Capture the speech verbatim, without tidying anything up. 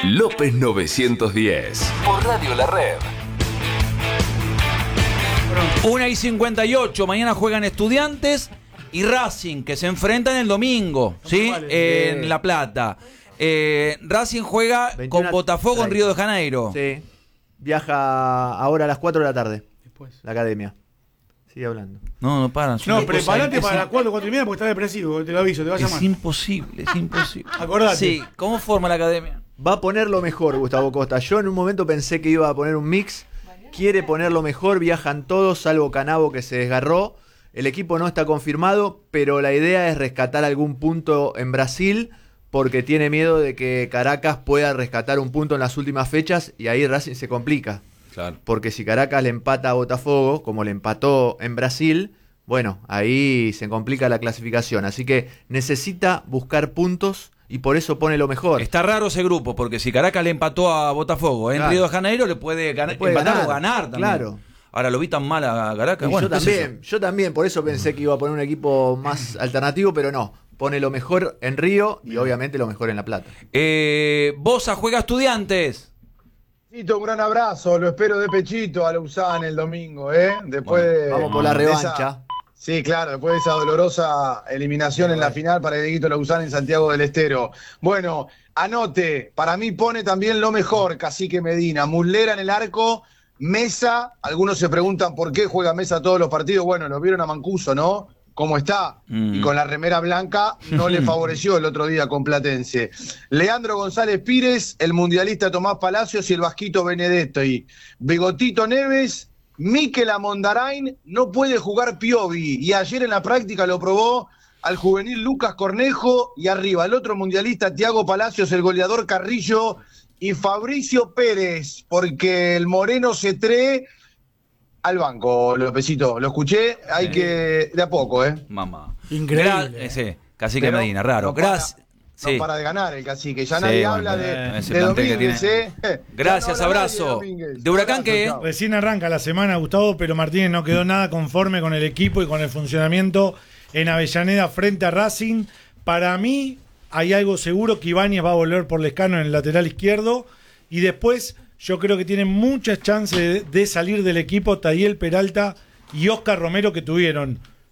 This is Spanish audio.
López novecientos diez, por Radio La Red. una y cincuenta y ocho, mañana juegan Estudiantes y Racing, que se enfrentan el domingo, ¿sí? En La Plata. Eh, Racing juega con Botafogo en Río de Janeiro. Sí. Viaja ahora a las cuatro de la tarde. Después. La academia. Sigue hablando. No, no paran. No, prepárate para las cuatro, cuatro y media porque está depresivo, te lo aviso, te vas a llamar. Es imposible, es imposible. Acordate. Sí, ¿cómo forma la academia? Va a poner lo mejor, Gustavo Costa. Yo en un momento pensé que iba a poner un mix. Quiere poner lo mejor, viajan todos, salvo Canavo que se desgarró. El equipo no está confirmado, pero la idea es rescatar algún punto en Brasil, porque tiene miedo de que Caracas pueda rescatar un punto en las últimas fechas y ahí Racing se complica. Claro. Porque si Caracas le empata a Botafogo, como le empató en Brasil, bueno, ahí se complica la clasificación. Así que necesita buscar puntos y por eso pone lo mejor. Está raro ese grupo, porque si Caracas le empató a Botafogo en claro. Río de Janeiro, le puede, gan- le puede empatar ganar. o ganar también. Claro. Ahora lo vi tan mal a Caracas. Bueno, yo también, yo también, por eso pensé que iba a poner un equipo más alternativo, pero no. Pone lo mejor en Río y obviamente lo mejor en La Plata. Eh, Bosa juega Estudiantes. Un gran abrazo, lo espero de pechito a Lausana el domingo, ¿eh? Después bueno, de, vamos por la revancha. Esa, sí, claro, después de esa dolorosa eliminación en la final para Dieguito Lausana en Santiago del Estero. Bueno, anote, para mí pone también lo mejor, Cacique Medina. Muslera en el arco, Mesa. Algunos se preguntan por qué juega Mesa todos los partidos. Bueno, lo vieron a Mancuso, ¿no? Cómo está, mm. y con la remera blanca no le favoreció el otro día con Platense. Leandro González Pires, el mundialista Tomás Palacios y el vasquito Benedetto. Y Bigotito Neves, Mikel Amondarain, no puede jugar Piovi. Y ayer en la práctica lo probó al juvenil Lucas Cornejo y arriba el otro mundialista Thiago Palacios, el goleador Carrillo y Fabricio Pérez, porque el Moreno se tree al banco, Lópezito. Lo escuché, hay que... de a poco, ¿eh? Mamá. Increíble. Gra- ese, Cacique Pero Medina, raro. No para, Gracias. no sí. para de ganar el Cacique. Ya sí, nadie bueno, habla de, eh, de Domínguez, ¿eh? Gracias, abrazo. De, de Huracán, ¿qué? Recién arranca la semana, Gustavo, pero Martínez no quedó nada conforme con el equipo y con el funcionamiento en Avellaneda frente a Racing. Para mí, hay algo seguro que Ibáñez va a volver por Lescano en el lateral izquierdo y después... Yo creo que tienen muchas chances de, de salir del equipo Tadiel Peralta y Oscar Romero, que tuvieron